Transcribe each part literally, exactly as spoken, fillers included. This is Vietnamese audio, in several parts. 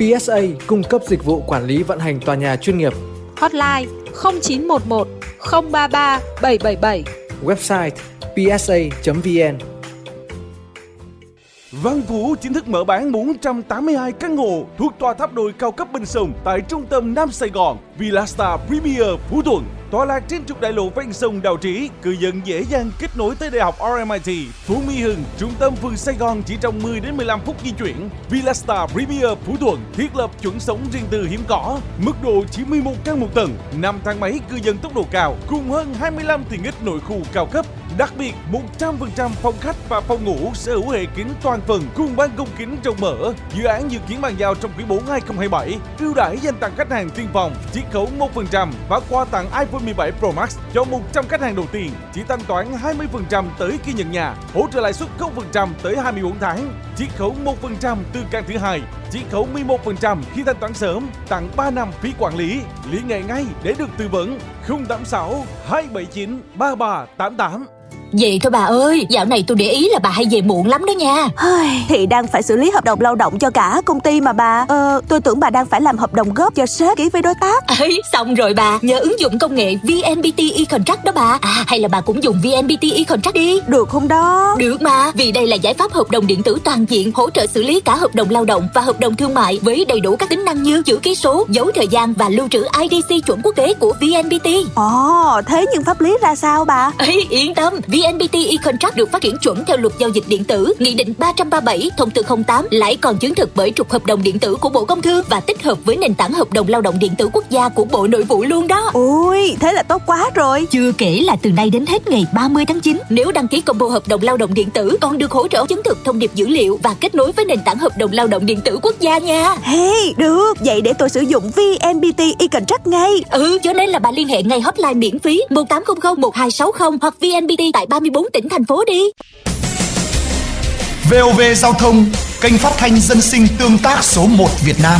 pê ét a cung cấp dịch vụ quản lý vận hành tòa nhà chuyên nghiệp. Hotline không chín một một không ba ba bảy bảy bảy. Website pê ét a chấm vê en. Văn Vũ chính thức mở bán bốn trăm tám mươi hai căn hộ thuộc tòa tháp đồi cao cấp bên sông tại trung tâm Nam Sài Gòn, Villa Star Premier Phú Thuận. Tọa lạc trên trục đại lộ ven sông Đào Trí, cư dân dễ dàng kết nối tới Đại học rờ em i tê, Phú Mỹ Hưng, trung tâm phường Sài Gòn chỉ trong mười đến mười lăm phút di chuyển. Villa Star Premier Phú Thuận thiết lập chuẩn sống riêng tư hiếm có, mức độ chỉ mười một căn một tầng, năm thang máy cư dân tốc độ cao, cùng hơn hai mươi lăm tiện ích nội khu cao cấp. Đặc biệt, một trăm phần trăm phòng khách và phòng ngủ sở hữu hệ kính toàn phần cùng ban công kính rộng mở. Dự án dự kiến bàn giao trong quý bốn hai không hai bảy. Ưu đãi dành tặng khách hàng tiên phòng, chiết khấu một phần trăm và quà tặng iPhone mười bảy Pro Max cho một trăm khách hàng đầu tiên. Chỉ thanh toán hai mươi phần trăm tới khi nhận nhà, hỗ trợ lãi suất không phần trăm tới hai mươi bốn tháng, chiết khấu một phần trăm từ căn thứ hai, chiết khấu mười một phần trăm khi thanh toán sớm, tặng ba năm phí quản lý. Liên hệ ngay để được tư vấn. không tám sáu hai bảy chín ba ba tám tám. Vậy thôi bà ơi, dạo này tôi để ý là bà hay về muộn lắm đó nha. Thì đang phải xử lý hợp đồng lao động cho cả công ty mà bà. Ờ, tôi tưởng bà đang phải làm hợp đồng góp cho sếp ký với đối tác. Ấy, xong rồi bà, nhờ ứng dụng công nghệ vê en pê tê e-contract đó bà. À, hay là bà cũng dùng vê en pê tê e-contract đi. Được không đó? Được mà, vì đây là giải pháp hợp đồng điện tử toàn diện, hỗ trợ xử lý cả hợp đồng lao động và hợp đồng thương mại với đầy đủ các tính năng như chữ ký số, dấu thời gian và lưu trữ i đê xê chuẩn quốc tế của vê en pê tê. Ồ, thế nhưng pháp lý ra sao bà? Ấy, yên tâm, vê en pê tê e-contract được phát triển chuẩn theo luật giao dịch điện tử, Nghị định ba trăm ba mươi bảy, Thông tư không tám, lại còn chứng thực bởi trục hợp đồng điện tử của Bộ Công Thương và tích hợp với nền tảng hợp đồng lao động điện tử quốc gia của Bộ Nội vụ luôn đó. Ôi, thế là tốt quá rồi. Chưa kể là từ nay đến hết ngày ba mươi tháng chín, nếu đăng ký combo hợp đồng lao động điện tử còn được hỗ trợ chứng thực thông điệp dữ liệu và kết nối với nền tảng hợp đồng lao động điện tử quốc gia nha. Hey, được, vậy để tôi sử dụng vê en pê tê e-contract ngay. Ừ, cho nên là bà liên hệ ngay hotline miễn phí một tám không không một hai sáu không hoặc vê en pê tê tại ba mươi bốn tỉnh thành phố đi. vê o vê Giao thông, kênh phát thanh dân sinh tương tác số một Việt Nam.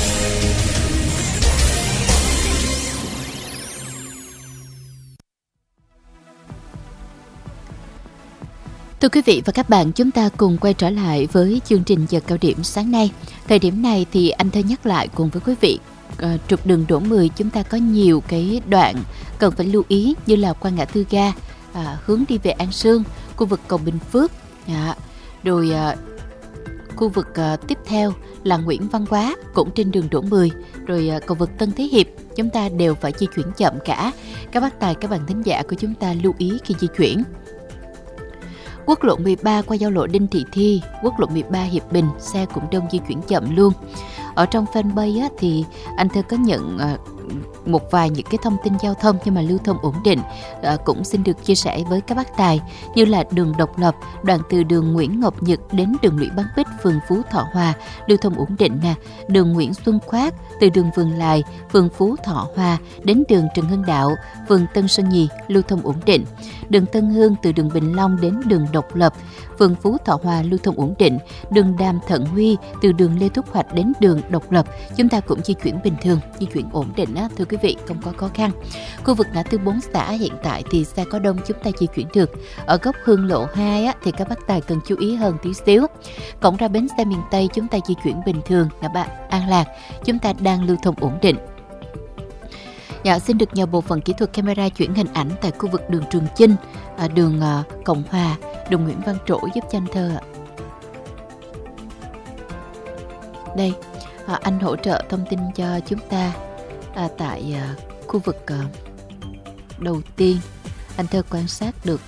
Thưa quý vị và các bạn, chúng ta cùng quay trở lại với chương trình giờ cao điểm sáng nay. Thời điểm này thì anh Thơ nhắc lại cùng với quý vị, à, trục đường Đỗ Mười chúng ta có nhiều cái đoạn cần phải lưu ý, như là qua ngã tư ga, à, hướng đi về An Sương, khu vực cầu Bình Phước, à, rồi à, khu vực à, tiếp theo là Nguyễn Văn Quá cũng trên đường Đỗ Mười, rồi à, cầu vực Tân Thế Hiệp, chúng ta đều phải di chuyển chậm cả. Các bác tài, các bạn thính giả của chúng ta lưu ý khi di chuyển. Quốc lộ mười ba qua giao lộ Đinh Thị Thi, quốc lộ mười ba Hiệp Bình, xe cũng đông di chuyển chậm luôn. Ở trong fanpage á, thì anh Thơ có nhận uh, một vài những cái thông tin giao thông nhưng mà lưu thông ổn định, uh, cũng xin được chia sẻ với các bác tài, như là đường Độc Lập, đoạn từ đường Nguyễn Ngọc Nhật đến đường Lũy Bán Bích, phường Phú Thọ Hòa, lưu thông ổn định nè. Đường Nguyễn Xuân Khoát từ đường Vườn Lài, phường Phú Thọ Hòa đến đường Trần Hưng Đạo, phường Tân Sơn Nhì, lưu thông ổn định. Đường Tân Hương từ đường Bình Long đến đường Độc Lập, phường Phú Thọ Hòa, lưu thông ổn định. Đường Đàm Thận Huy từ đường Lê Thúc Hoạch đến đường Độc Lập, chúng ta cũng di chuyển bình thường, di chuyển ổn định á, thưa quý vị, không có khó khăn. Khu vực ngã tư bốn xã hiện tại thì xe có đông, chúng ta di chuyển được. Ở góc Hương Lộ hai á, thì các bác tài cần chú ý hơn tí xíu. Cổng ra bến xe miền Tây chúng ta di chuyển bình thường, là bạn An Lạc, chúng ta đang lưu thông ổn định. Dạ, xin được nhờ bộ phận kỹ thuật camera chuyển hình ảnh tại khu vực đường Trường Chinh, à, đường à, Cộng Hòa, đường Nguyễn Văn Trỗi giúp cho anh Thơ ạ. Đây, à, anh hỗ trợ thông tin cho chúng ta à, tại à, khu vực à, đầu tiên anh Thơ quan sát được.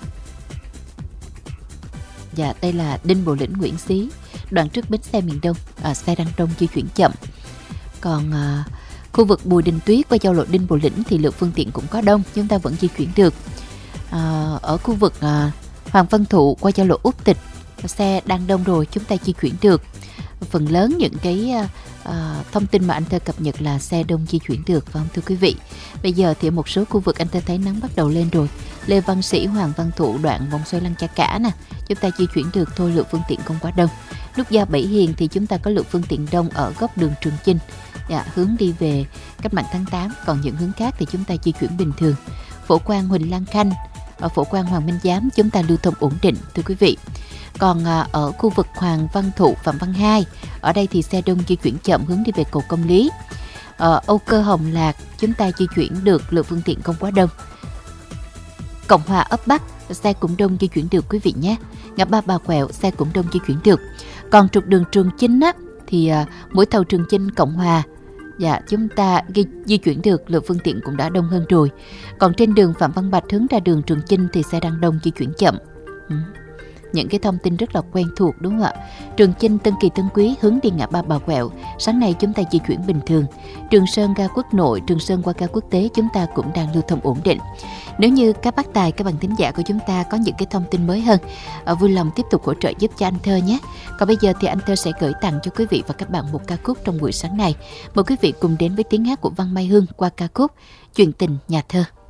Dạ, đây là Đinh Bộ Lĩnh Nguyễn Xí, đoạn trước bến xe miền Đông, à, xe đang đông di chuyển chậm. Còn à, khu vực Bùi Đình Tuyết qua giao lộ Đinh Bộ Lĩnh thì lượng phương tiện cũng có đông, chúng ta vẫn di chuyển được. À, ở khu vực à, Hoàng Văn Thụ qua giao lộ Út Tịch, xe đang đông rồi, chúng ta di chuyển được. Phần lớn những cái à, thông tin mà anh Thơ cập nhật là xe đông di chuyển được, phải không thưa quý vị? Bây giờ thì ở một số khu vực anh Thơ thấy nắng bắt đầu lên rồi. Lê Văn Sĩ, Hoàng Văn Thụ, đoạn vòng xoay Lăng Cha Cả nè, chúng ta di chuyển được thôi, lượng phương tiện không quá đông. Nút giao Bảy Hiền thì chúng ta có lượng phương tiện đông ở góc đường Trường Chinh, dạ, hướng đi về Cách Mạng tháng tám, còn những hướng khác thì chúng ta di chuyển bình thường. Phổ Quang Huỳnh Lan Khanh, ở Phổ Quang Hoàng Minh Giám chúng ta lưu thông ổn định, thưa quý vị. Còn à, ở khu vực Hoàng Văn Thụ, Phạm Văn Hai, ở đây thì xe đông di chuyển chậm hướng đi về cầu Công Lý. Ở Âu Cơ, Hồng Lạc, chúng ta di chuyển được, lượng phương tiện không quá đông. Cộng Hòa, Ấp Bắc, xe cũng đông di chuyển được quý vị nhé. Ngã ba Bà Quẹo, xe cũng đông di chuyển được. Còn trục đường Trường Chinh á, thì à, mũi tàu Trường Chinh, Cộng Hòa, dạ chúng ta di, di chuyển được, lượng phương tiện cũng đã đông hơn rồi. Còn trên đường Phạm Văn Bạch hướng ra đường Trường Chinh thì xe đang đông di chuyển chậm. Ừ. Những cái thông tin rất là quen thuộc đúng không ạ? Trường Chinh, Tân Kỳ, Tân Quý hướng đi ngã ba Bà Quẹo, sáng nay chúng ta di chuyển bình thường. Trường Sơn, ga Quốc Nội, Trường Sơn qua ga Quốc Tế chúng ta cũng đang lưu thông ổn định. Nếu như các bác tài, các bạn thính giả của chúng ta có những cái thông tin mới hơn, vui lòng tiếp tục hỗ trợ giúp cho anh Thơ nhé. Còn bây giờ thì anh Thơ sẽ gửi tặng cho quý vị và các bạn một ca khúc trong buổi sáng này. Mời quý vị cùng đến với tiếng hát của Văn Mai Hương qua ca khúc Chuyện Tình Nhà Thơ.